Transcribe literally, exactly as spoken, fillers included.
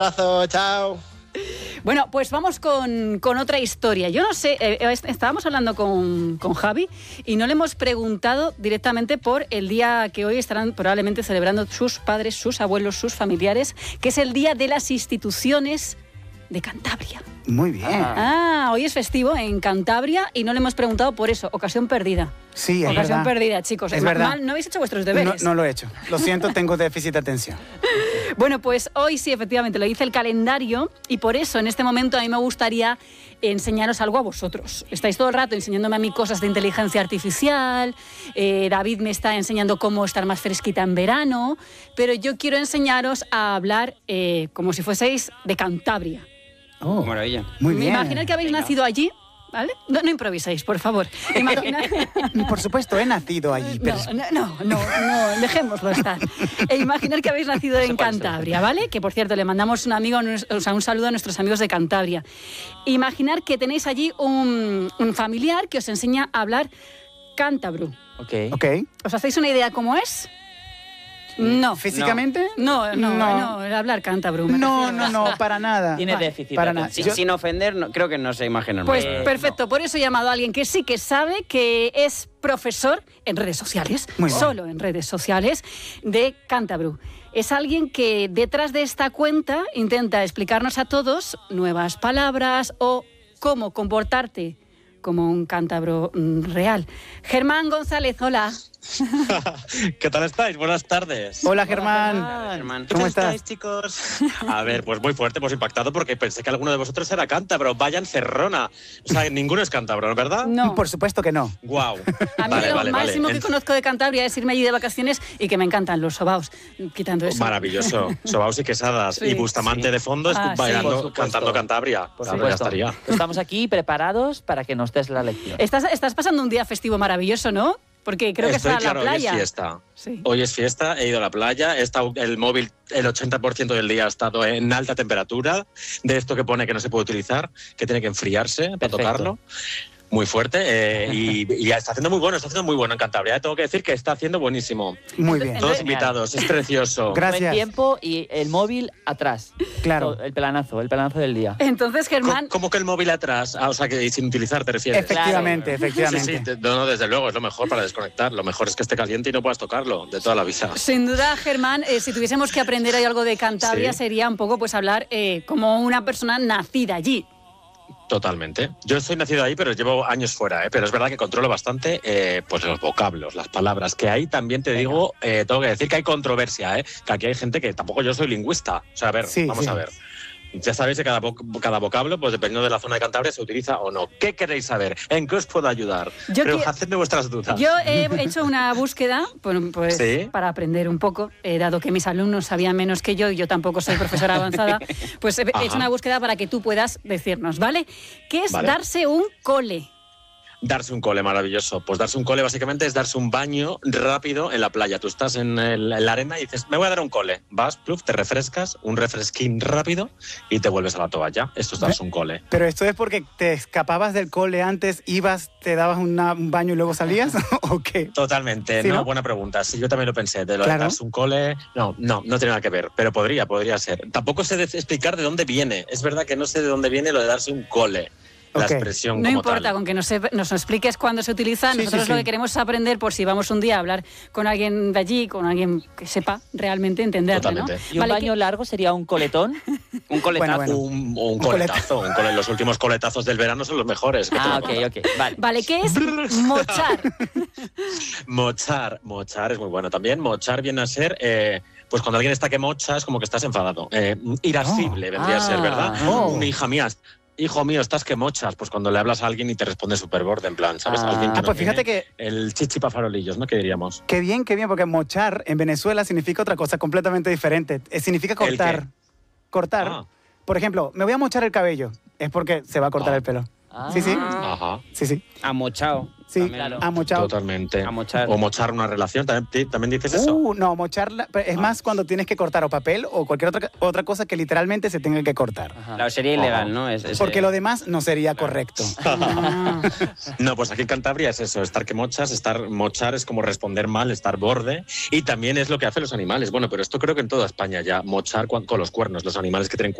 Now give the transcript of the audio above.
abrazo, chao. Bueno, pues vamos con, con otra historia. Yo no sé, eh, estábamos hablando con, con Javi y no le hemos preguntado directamente por el día que hoy estarán probablemente celebrando sus padres, sus abuelos, sus familiares, que es el Día de las Instituciones de Cantabria. Muy bien. Ah, hoy es festivo en Cantabria y no le hemos preguntado por eso. Ocasión perdida. Sí, es Ocasión verdad. perdida, chicos. Es verdad. Mal, no habéis hecho vuestros deberes. No, no lo he hecho. Lo siento, tengo déficit de atención. Bueno, pues hoy sí, efectivamente, lo dice el calendario y por eso en este momento a mí me gustaría enseñaros algo a vosotros. Estáis todo el rato enseñándome a mí cosas de inteligencia artificial, eh, David me está enseñando cómo estar más fresquita en verano, pero yo quiero enseñaros a hablar eh, como si fueseis de Cantabria. Oh, maravilla. Muy bien. Imaginad que habéis Venga. nacido allí, ¿vale? No, no improviséis, por favor. Imaginad... Por supuesto, he nacido allí. Pero... No, no, no, no, dejémoslo estar. E imaginar que habéis nacido en Cantabria, ¿vale? Que, por cierto, le mandamos un, amigo, o sea, un saludo a nuestros amigos de Cantabria. Imaginar que tenéis allí un, un familiar que os enseña a hablar cántabro. Ok. Ok. ¿Os hacéis una idea cómo es? No. ¿Físicamente? No, no, no, No. no, el hablar cántabro. me No, refiero. no, no, para nada. Tiene Vale. déficit. Para de nada. atención. Yo- Sin ofender, no, creo que no se imaginan. Pues Eh, perfecto, por eso he llamado a alguien que sí que sabe, que es profesor en redes sociales, Muy bien. solo en redes sociales, de Cántabro. Es alguien que detrás de esta cuenta intenta explicarnos a todos nuevas palabras o cómo comportarte como un cántabro mm, real. Germán González, hola. ¿Qué tal estáis? Buenas tardes. Hola, Germán. Hola, Germán. ¿Cómo ¿Qué estás? estáis, chicos? A ver, pues muy fuerte, pues impactado porque pensé que alguno de vosotros era cántabro. Vaya encerrona. O sea, ninguno es cántabro, ¿verdad? No. Por supuesto que no. Guau. A mí Vale, lo vale, vale. máximo que En- conozco de Cantabria es irme allí de vacaciones y que me encantan los sobaos, quitando eso. Maravilloso. Sobaos y quesadas. Sí. Y Bustamante Sí. de fondo, Ah, sí. bailando, Por supuesto. cantando Cantabria. Por Claro, ya supuesto. estaría. Estamos aquí preparados para que nos des la lección. Estás, estás pasando un día festivo maravilloso, ¿no? Porque creo que Estoy, está en claro, la hoy es playa. fiesta. Sí. Hoy es fiesta, he ido a la playa, he estado, el móvil el ochenta por ciento del día ha estado en alta temperatura, de esto que pone que no se puede utilizar, que tiene que enfriarse para Perfecto. tocarlo. Muy fuerte eh, y, y está haciendo muy bueno, está haciendo muy bueno en Cantabria. eh. Tengo que decir que está haciendo buenísimo. Muy bien. Todos Genial. invitados, es precioso. Gracias. Buen tiempo y el móvil atrás. Claro. El planazo, el planazo del día. Entonces, Germán, ¿Cómo, cómo que el móvil atrás? Ah, o sea, que sin utilizar te refieres. Efectivamente, Claro. efectivamente. Sí, sí, te- no, no, desde luego, es lo mejor para desconectar. Lo mejor es que esté caliente y no puedas tocarlo de toda la vida. sin duda, Germán, eh, si tuviésemos que aprender ahí algo de Cantabria, Sí. sería un poco pues hablar eh, como una persona nacida allí. Totalmente. Yo estoy nacido ahí, pero llevo años fuera, ¿eh? Pero es verdad que controlo bastante eh, pues los vocablos, las palabras, que ahí también te digo, eh, tengo que decir que hay controversia, ¿eh? Que aquí hay gente que tampoco yo soy lingüista. O sea, a ver, Sí, vamos sí. a ver. Ya sabéis que cada, vo- cada vocablo, pues dependiendo de la zona de Cantabria, se utiliza o no. ¿Qué queréis saber? ¿En qué os puedo ayudar? Yo Pero que- hacedme vuestras dudas. Yo he hecho una búsqueda pues, pues, Sí. para aprender un poco, eh, dado que mis alumnos sabían menos que yo y yo tampoco soy profesora avanzada, pues he, he Ajá. hecho una búsqueda para que tú puedas decirnos, ¿vale? ¿Qué es Vale. darse un cole? Darse un cole, maravilloso. Pues darse un cole básicamente es darse un baño rápido en la playa. Tú estás en, el- en la arena y dices, me voy a dar un cole. Vas, pluf, te refrescas, un refresquín rápido y te vuelves a la toalla. Esto es darse un cole. Pero esto es porque te escapabas del cole antes, ibas, te dabas una- un baño y luego salías, ¿o qué? Totalmente, ¿Sí, no, no? buena pregunta. Sí, yo también lo pensé, de lo Claro. de darse un cole. No, no, no tiene nada que ver, pero podría, podría ser. Tampoco sé de- explicar de dónde viene. Es verdad que no sé de dónde viene lo de darse un cole. La Ok. expresión No como importa, tal. con que nos, sep- nos expliques cuándo se utiliza. Sí, Nosotros sí, lo sí. que queremos es aprender por si vamos un día a hablar con alguien de allí, con alguien que sepa realmente entenderlo, ¿no? Totalmente. ¿Y un Vale, baño que- largo sería un coletón? Un coletazo. Bueno, Un, un Un coletazo, un cole- los últimos coletazos del verano son los mejores. ¿qué te Ah, lo ok, cuento? ok. Vale. Vale, ¿qué es mochar? Mochar, mochar es muy bueno también. Mochar viene a ser, eh, pues cuando alguien está que mocha es como que estás enfadado. Eh, irascible Oh. vendría a ser, Ah. ¿verdad? Oh. Una hija mía, hijo mío, estás que mochas. Pues cuando le hablas a alguien y te responde súper borde, en plan, ¿sabes? Ah. Alguien que Ah, no pues fíjate tiene que el chichi pa' farolillos, ¿no? ¿Qué diríamos? qué bien, qué bien, porque mochar en Venezuela significa otra cosa completamente diferente. Eh, Significa ¿El cortar. qué? Cortar. Ah. Por ejemplo, me voy a mochar el cabello. Es porque se va a cortar Ah. el pelo. Ah. Sí, sí. Ajá. Sí, sí. Amochao. Sí, También. claro. amochado. Totalmente. Amochar. O mochar una relación, ¿también, ti- ¿también dices eso? Uh, no, mocharla. pero Es más cuando tienes que cortar o papel o cualquier otra, otra cosa que literalmente se tenga que cortar. Ajá. Claro, sería ilegal, Ajá. ¿no? Es- es- Porque lo demás no sería correcto. Ah. No, pues aquí en Cantabria es eso, estar que mochas, estar mochar es como responder mal, estar borde, y también es lo que hacen los animales. Bueno, pero esto creo que en toda España ya, mochar cuan- con los cuernos, los animales que tienen